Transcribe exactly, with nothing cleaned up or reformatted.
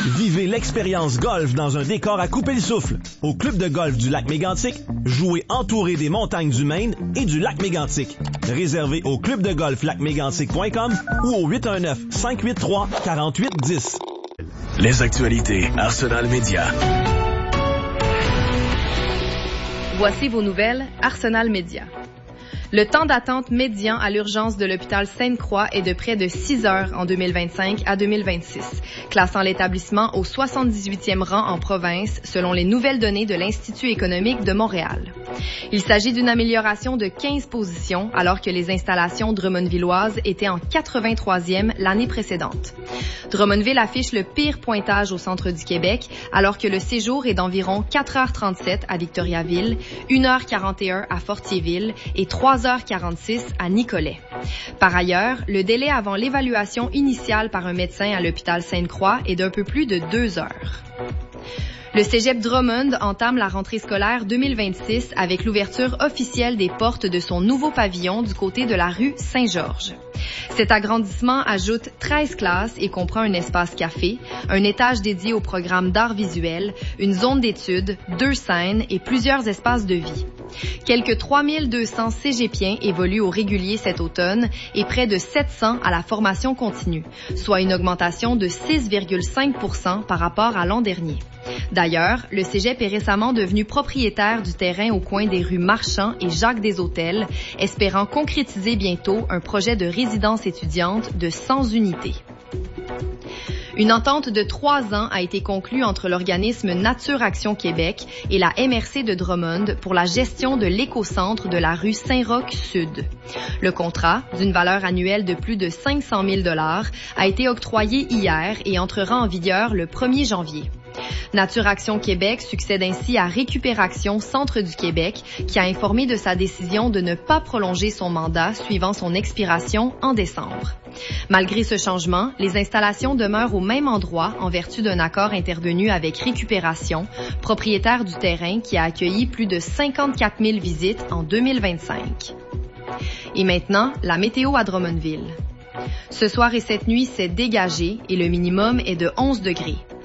Vivez l'expérience golf dans un décor à couper le souffle. Au club de golf du lac Mégantic, jouez entouré des montagnes du Maine et du lac Mégantic. Réservé au club de golf lac mégantic point com ou au huit un neuf, cinq huit trois, quatre huit un zéro. Les actualités Arsenal Média. Voici vos nouvelles Arsenal Média. Le temps d'attente médian à l'urgence de l'hôpital Sainte-Croix est de près de six heures en deux mille vingt-cinq à deux mille vingt-six, classant l'établissement au soixante-dix-huitième rang en province selon les nouvelles données de l'Institut économique de Montréal. Il s'agit d'une amélioration de quinze positions alors que les installations drummondvilloises étaient en quatre-vingt-troisième l'année précédente. Drummondville affiche le pire pointage au centre du Québec alors que le séjour est d'environ quatre heures trente-sept à Victoriaville, une heure quarante et un à Fortierville et trois heures quarante-six à Nicolet. Par ailleurs, le délai avant l'évaluation initiale par un médecin à l'hôpital Sainte-Croix est d'un peu plus de deux heures. Le cégep Drummond entame la rentrée scolaire deux mille vingt-six avec l'ouverture officielle des portes de son nouveau pavillon du côté de la rue Saint-Georges. Cet agrandissement ajoute treize classes et comprend un espace café, un étage dédié au programme d'art visuel, une zone d'études, deux scènes et plusieurs espaces de vie. Quelques trois mille deux cents cégepiens évoluent au régulier cet automne et près de sept cents à la formation continue, soit une augmentation de six virgule cinq pour cent par rapport à l'an dernier. D'ailleurs, le cégep est récemment devenu propriétaire du terrain au coin des rues Marchand et Jacques-des-Hôtels, espérant concrétiser bientôt un projet de résidence étudiante de cent unités. Une entente de trois ans a été conclue entre l'organisme Nature Action Québec et la M R C de Drummond pour la gestion de l'écocentre de la rue Saint-Roch Sud. Le contrat, d'une valeur annuelle de plus de cinq cent mille dollars, a été octroyé hier et entrera en vigueur le premier janvier. Nature Action Québec succède ainsi à Récupération Centre du Québec, qui a informé de sa décision de ne pas prolonger son mandat suivant son expiration en décembre. Malgré ce changement, les installations demeurent au même endroit en vertu d'un accord intervenu avec Récupération, propriétaire du terrain qui a accueilli plus de cinquante-quatre mille visites en deux mille vingt-cinq. Et maintenant, la météo à Drummondville. Ce soir et cette nuit, c'est dégagé et le minimum est de onze degrés.